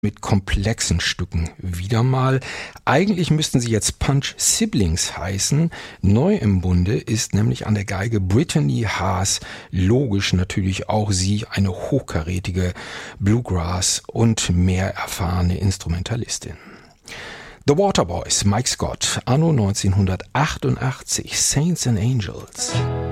mit komplexen Stücken wieder mal. Eigentlich müssten sie jetzt Punch Siblings heißen. Neu im Bunde ist nämlich an der Geige Brittany Haas. Logisch natürlich auch sie, eine hochkarätige Bluegrass- und mehr erfahrene Instrumentalistin. The Waterboys, Mike Scott, anno 1988, Saints and Angels.